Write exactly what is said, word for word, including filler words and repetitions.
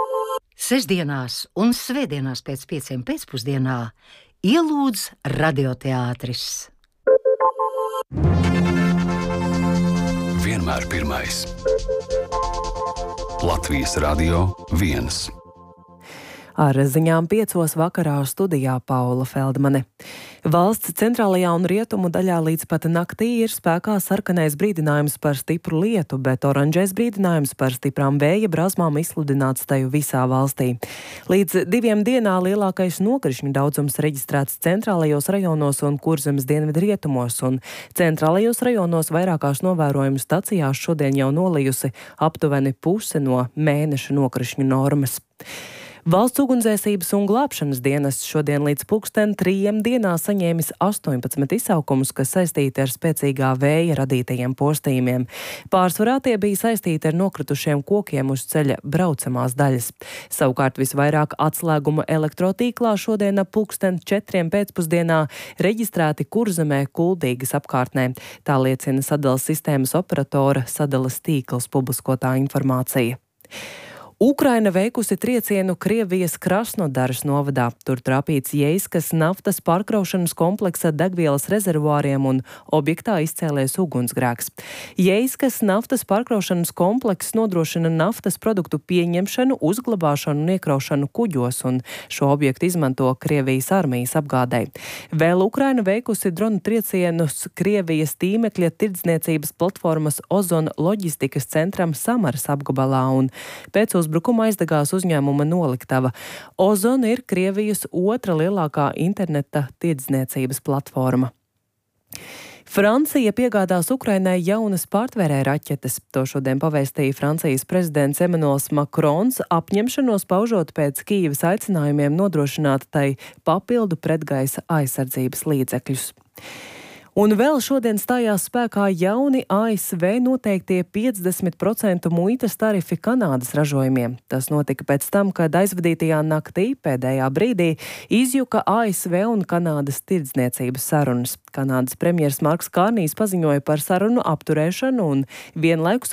Sestdienās un svētdienās pēc pieciem pēcpusdienā ielūdz radioteātris. Vienmēr pirmais. Latvijas Radio viens. Ar ziņām piecos vakarā studijā Paula Feldmane. Valsts centrālajā un rietumu daļā līdz pat naktī ir spēkā sarkanais brīdinājums par stipru lietu, bet oranžais brīdinājums par stiprām vēja brāzmām izsludināts teju visā valstī. Līdz diviem dienā lielākais nokrišņu daudzums reģistrēts centrālajos rajonos un Kurzemes dienvidu rietumos, un centrālajos rajonos vairākās novērojumu stacijās šodien jau nolijusi aptuveni puse no mēneša nokrišņu normas. Valsts ugunsdzēsības un glābšanas dienests šodien līdz pulksten trījiem dienā saņēmis astoņpadsmit izsaukumus, kas saistīti ar spēcīgā vēja radītajiem postījumiem. Pārsvarā tie bija saistīti ar nokritušiem kokiem uz ceļa braucamās daļas. Savukārt visvairāk atslēgumu elektrotīklā šodien ap pulksten četriem pēcpusdienā reģistrēti Kurzemē, Kuldīgas apkārtnē. Tā liecina sadalas sistēmas operatora sadalas tīkls publiskotā informācija. Ukraina veikusi triecienu Krievijas Krasnodaras novadā. Tur trāpīts Jeiskas naftas pārkraušanas kompleksa degvielas rezervuāriem un objektā izcēlies ugunsgrēks. Jeiskas naftas pārkraušanas komplekss nodrošina naftas produktu pieņemšanu, uzglabāšanu un iekraušanu kuģos, un šo objektu izmanto Krievijas armijas apgādei. Vēl Ukraina veikusi dronu triecienus Krievijas tīmekļa tirdzniecības platformas Ozon loģistikas centram Samaras apgabalā, un pēc uzbrukuma Brukuma aizdegās uzņēmuma noliktava. Ozon ir Krievijas otra lielākā interneta tirdzniecības platforma. Francija piegādās Ukrainai jaunas pārtvērēja raķetes. To šodien pavēstīja Francijas prezidents Emmanuels Macrons, apņemšanos paužot pēc Kijevas aicinājumiem nodrošināt tai papildu pretgaisa aizsardzības līdzekļus. Un vēl šodien stājās spēkā jauni A S V noteiktie piecdesmit procentu muitas tarifi Kanādas ražojumiem. Tas notika pēc tam, kad aizvadītajā naktī pēdējā brīdī izjuka A S V un Kanādas tirdzniecības sarunas. Kanādas premjers Marks Kārnijs paziņoja par sarunu apturēšanu un vienlaikus